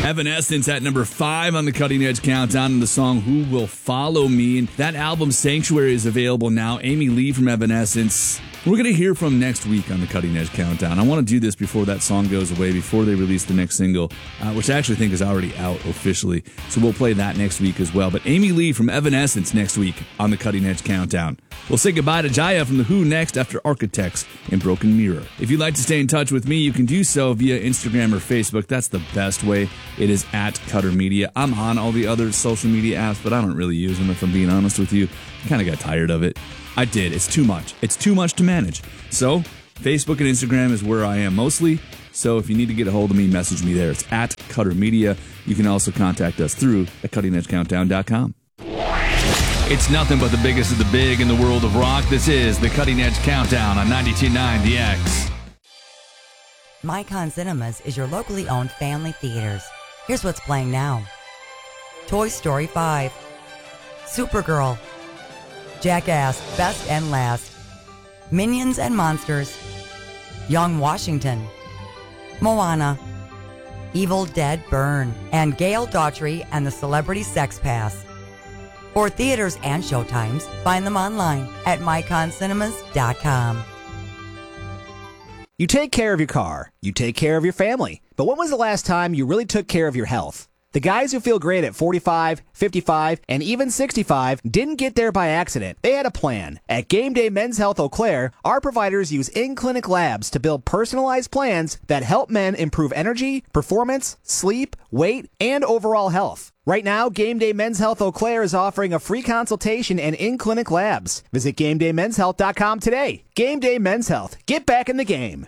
Evanescence at number 5 on the Cutting Edge Countdown, and the song Who Will Follow Me. And that album, Sanctuary, is available now. Amy Lee from Evanescence, we're going to hear from next week on the Cutting Edge Countdown. I want to do this before that song goes away, before they release the next single, which I actually think is already out officially. So we'll play that next week as well. But Amy Lee from Evanescence next week on the Cutting Edge Countdown. We'll say goodbye to Jaya from The Who next after Architects and Broken Mirror. If you'd like to stay in touch with me, you can do so via Instagram or Facebook. That's the best way. It is at Cutter Media. I'm on all the other social media apps, but I don't really use them, if I'm being honest with you. I kind of got tired of it. I did. It's too much. It's too much to manage. So, Facebook and Instagram is where I am mostly. So, if you need to get a hold of me, message me there. It's at Cutter Media. You can also contact us through at CuttingEdgeCountdown.com. It's nothing but the biggest of the big in the world of rock. This is the Cutting Edge Countdown on 92.9 The X. Mycon Cinemas is your locally owned family theaters. Here's what's playing now. Toy Story 5, Supergirl, Jackass Best and Last, Minions and Monsters, Young Washington, Moana, Evil Dead Burn, and Gail Daughtry and the Celebrity Sex Pass. For theaters and showtimes, find them online at myconcinemas.com. You take care of your car, you take care of your family, but when was the last time you really took care of your health? The guys who feel great at 45, 55, and even 65 didn't get there by accident. They had a plan. At Game Day Men's Health Eau Claire, our providers use in-clinic labs to build personalized plans that help men improve energy, performance, sleep, weight, and overall health. Right now, Game Day Men's Health Eau Claire is offering a free consultation and in-clinic labs. Visit GameDayMen'sHealth.com today. Game Day Men's Health. Get back in the game.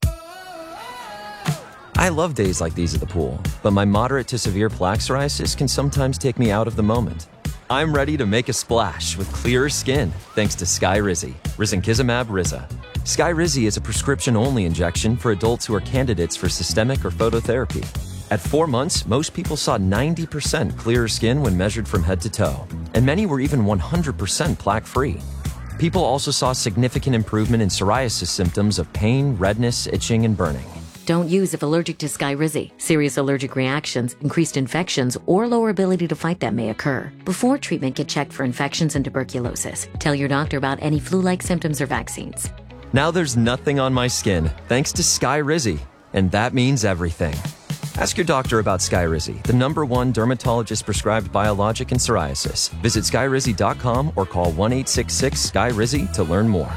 I love days like these at the pool, but my moderate to severe plaque psoriasis can sometimes take me out of the moment. I'm ready to make a splash with clearer skin thanks to Skyrizi, Risankizumab Riza. Skyrizi is a prescription-only injection for adults who are candidates for systemic or phototherapy. At 4 months, most people saw 90% clearer skin when measured from head to toe, and many were even 100% plaque-free. People also saw significant improvement in psoriasis symptoms of pain, redness, itching, and burning. Don't use if allergic to Skyrizi. Serious allergic reactions, increased infections, or lower ability to fight them may occur. Before treatment, get checked for infections and tuberculosis. Tell your doctor about any flu-like symptoms or vaccines. Now there's nothing on my skin thanks to Skyrizi, and that means everything. Ask your doctor about Skyrizi, the #1 dermatologist-prescribed biologic in psoriasis. Visit Skyrizi.com or call 1-866-SKYRIZI to learn more.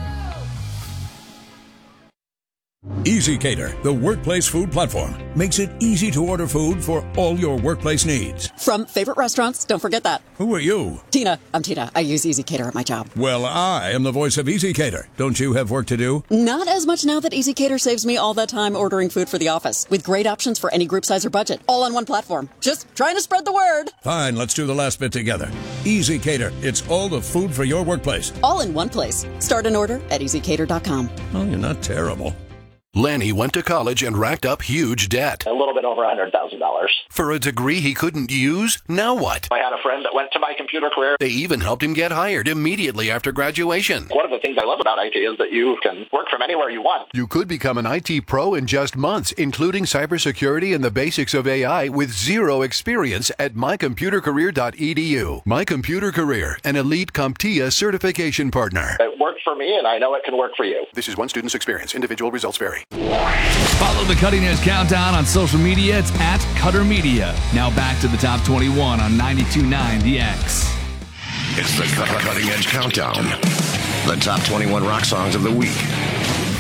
EasyCater, the workplace food platform, makes it easy to order food for all your workplace needs. From favorite restaurants, don't forget that. Who are you? Tina. I'm Tina. I use EasyCater at my job. Well, I am the voice of EasyCater. Don't you have work to do? Not as much now that EasyCater saves me all that time ordering food for the office, with great options for any group size or budget, all on one platform. Just trying to spread the word. Fine, let's do the last bit together. EasyCater, it's all the food for your workplace. All in one place. Start an order at EasyCater.com. Oh, you're not terrible. Lanny went to college and racked up huge debt. A little bit over $100,000. For a degree he couldn't use? Now what? I had a friend that went to My Computer Career. They even helped him get hired immediately after graduation. One of the things I love about IT is that you can work from anywhere you want. You could become an IT pro in just months, including cybersecurity and the basics of AI with zero experience at mycomputercareer.edu. My Computer Career, an elite CompTIA certification partner. It worked for me, and I know it can work for you. This is one student's experience. Individual results vary. Follow the Cutting Edge Countdown on social media. It's at Cutter Media. Now back to the top 21 on 92.9 The X. It's the Cutting Edge Countdown. The top 21 rock songs of the week.